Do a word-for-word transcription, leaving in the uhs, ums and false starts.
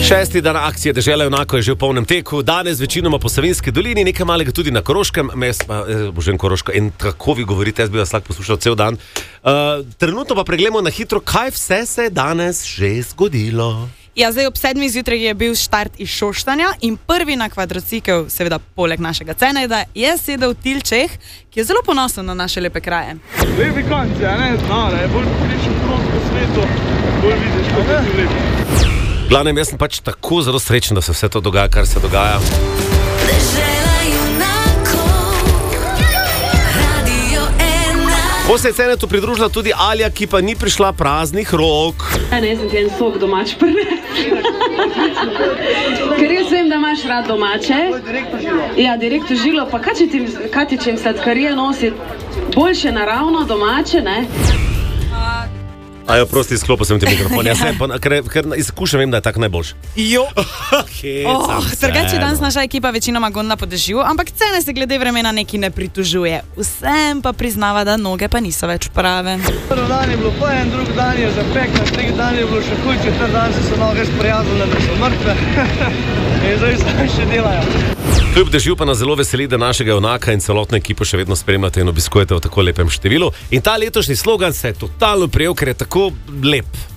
Šesti dan akcije Dežela junakov je že v polnem teku. Danes večinoma po Savinjski dolini, nekaj malega tudi na Koroškem. Mes, eh, božem Koroško. In tako vi govorite, jaz bi vas lahko poslušal cel dan. Uh, trenutno pa pregledamo na hitro, kaj vse se je danes že zgodilo. Ja, zdaj ob sedmih zjutraj je bil štart iz Šoštanja in prvi na kvadrocikel, seveda poleg našega Cenejda, je sedel Tilčeh, ki je zelo ponosen na naše lepe kraje. Lepi konci, a ne znane, bolj pokričen krog po svetu, bolj vidiš, kot je ti lepi. Glavnem, jaz sem pač tako zelo srečen, da se vse to dogaja, kar se dogaja. Ko se je Cenetu pridružila tudi Alja, ki pa ni prišla praznih rok. Ja, ne, sem ti en sok domač prve. Ker jaz vem, da imaš rad domače. Ja, direktno žilo, pa katičem sladkarije nosi boljše naravno domače, ne? Ajo, prosti, izklopil sem ti mikrofon. Ja, sem, ker, ker izkušam, vem, da je tak najboljši. Jo. oh, Drugače danes naša ekipa večinoma gondla po dežju, ampak Cene se glede vremena neki ne pritožuje. Vsem pa priznava, da noge pa niso več prave. Prvi dan je bilo pojen, drugi dan je zapek, na tretji dan je bilo še huj, četrti dan so se noge sprijaznile, da so mrtve. In zdaj se še delajo. Kljub dežju pa nas zelo veseli, da našega junaka in celotno ekipo še vedno spremljate in obiskujete v tako lepem številu. In ta letošnji slogan se je totalno prijel, ker je tako lep.